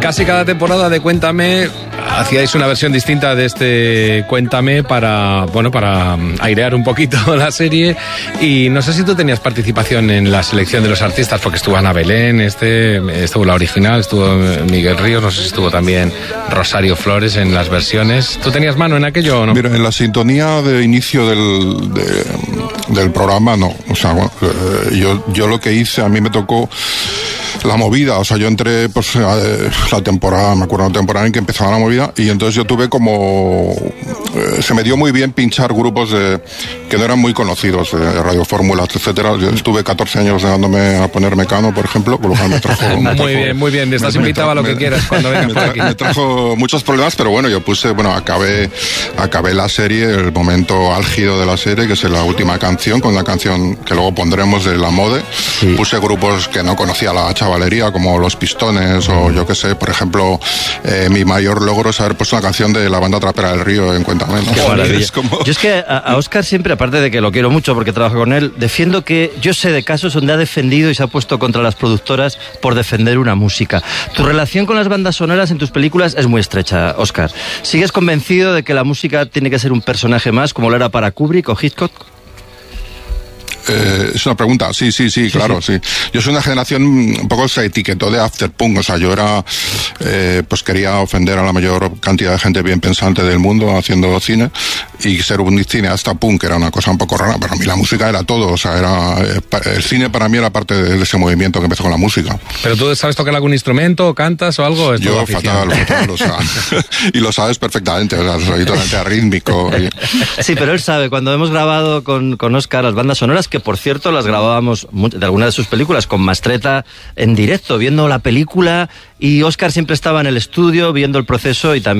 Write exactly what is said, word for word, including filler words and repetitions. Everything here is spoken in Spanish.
casi cada temporada de Cuéntame hacíais una versión distinta de este Cuéntame para, bueno, para airear un poquito la serie. Y no sé si tú tenías participación en la selección de los artistas, porque estuvo Ana Belén, este, estuvo la original, estuvo Miguel Ríos, no sé si estuvo también Rosario Flores en las versiones. ¿Tú tenías mano en aquello o no? Mira, en la sintonía de inicio del, de, del programa no. O sea, bueno, yo, yo lo que hice, a mí me tocó la movida, o sea, yo entré pues la temporada, me acuerdo la temporada en que empezaba la movida, y entonces yo tuve como eh, se me dio muy bien pinchar grupos de, que no eran muy conocidos, de Radio Fórmula, etcétera. Yo estuve catorce años dándome a poner Mecano, por ejemplo, con lo cual me trajo... me muy trajo, bien, muy bien, estás me, invitado me, a lo me, que quieras cuando vengas por aquí. Me trajo muchos problemas, pero bueno, yo puse, bueno, acabé acabé la serie, el momento álgido de la serie, que es la última canción, con la canción que luego pondremos de La Mode. Sí. Puse grupos que no conocía la chavalería, como Los Pistones, o yo qué sé, por ejemplo, eh, mi mayor logro es haber puesto una canción de la banda Trapera del Río en Cuéntame, ¿no? Qué maravilla. Es como... Yo es que a, a Óscar siempre, aparte de que lo quiero mucho porque trabajo con él, defiendo que yo sé de casos donde ha defendido y se ha puesto contra las productoras por defender una música. Tu relación con las bandas sonoras en tus películas es muy estrecha, Óscar. ¿Sigues convencido de que la música tiene que ser un personaje más, como lo era para Kubrick o Hitchcock? Eh, es una pregunta, sí, sí, sí, claro, sí, sí. Yo soy una generación, un poco se etiquetó de afterpunk, o sea, yo era, eh, pues quería ofender a la mayor cantidad de gente bien pensante del mundo haciendo cine, y ser un cineasta punk era una cosa un poco rara. Para mí la música era todo, o sea, era, el cine para mí era parte de ese movimiento que empezó con la música. ¿Pero tú sabes tocar algún instrumento, cantas o algo? ¿Es yo fatal, fatal, o sea, y lo sabes perfectamente, o sea, soy totalmente arrítmico. Y... Sí, pero él sabe, cuando hemos grabado con, con Óscar las bandas sonoras, que por cierto las grabábamos de alguna de sus películas con Mastretta en directo, viendo la película, y Óscar siempre estaba en el estudio viendo el proceso y también